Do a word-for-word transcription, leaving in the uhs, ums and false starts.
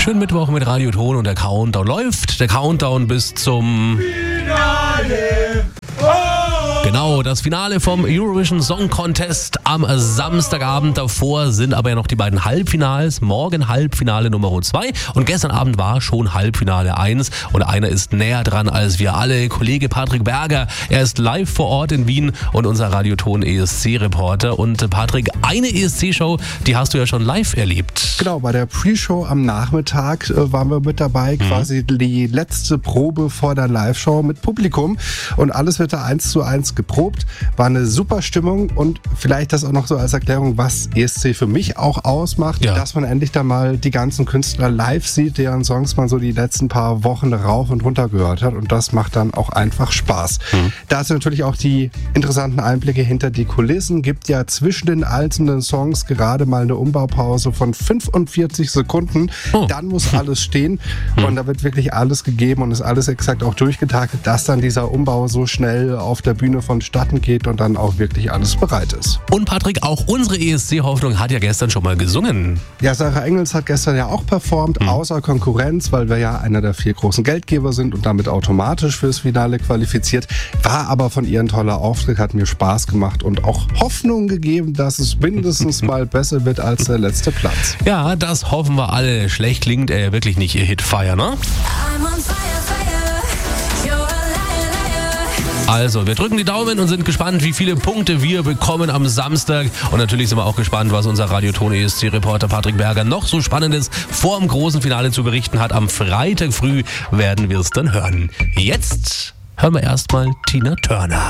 Schönen Mittwoch mit Radio Ton und der Countdown läuft. Der Countdown bis zum Finale. Oh! Genau, das Finale vom Eurovision Song Contest am Samstagabend. Davor sind aber ja noch die beiden Halbfinals. Morgen Halbfinale Nummer zwei und gestern Abend war schon Halbfinale eins. Und einer ist näher dran als wir alle. Kollege Patrick Berger, er ist live vor Ort in Wien und unser Radio Ton E S C-Reporter. Und Patrick, eine E S C-Show, die hast du ja schon live erlebt. Genau, bei der Pre-Show am Nachmittag äh, waren wir mit dabei. Mhm. Quasi die letzte Probe vor der Live-Show mit Publikum. Und alles wird da eins zu eins geprobt. War eine super Stimmung und vielleicht das auch noch so als Erklärung, was E S C für mich auch ausmacht, ja. Dass man endlich dann mal die ganzen Künstler live sieht, deren Songs man so die letzten paar Wochen rauf und runter gehört hat und das macht dann auch einfach Spaß. Mhm. Da ist natürlich auch die interessanten Einblicke hinter die Kulissen, gibt ja zwischen den einzelnen Songs gerade mal eine Umbaupause von fünfundvierzig Sekunden, oh. Dann muss alles stehen mhm. und da wird wirklich alles gegeben und ist alles exakt auch durchgetaktet, dass dann dieser Umbau so schnell auf der Bühne vonstatten geht und dann auch wirklich alles bereit ist. Und Patrick, auch unsere E S C-Hoffnung hat ja gestern schon mal gesungen. Ja, Sarah Engels hat gestern ja auch performt, mhm. außer Konkurrenz, weil wir ja einer der vier großen Geldgeber sind und damit automatisch fürs Finale qualifiziert. War aber von ihr ein toller Auftritt, hat mir Spaß gemacht und auch Hoffnung gegeben, dass es mindestens mal besser wird als der letzte Platz. Ja, das hoffen wir alle. Schlecht klingt er wirklich nicht, ihr Hit Fire, ne? Also, wir drücken die Daumen und sind gespannt, wie viele Punkte wir bekommen am Samstag. Und natürlich sind wir auch gespannt, was unser Radio Ton E S C-Reporter Patrick Berger noch so Spannendes vor dem großen Finale zu berichten hat. Am Freitag früh werden wir es dann hören. Jetzt hören wir erstmal Tina Turner.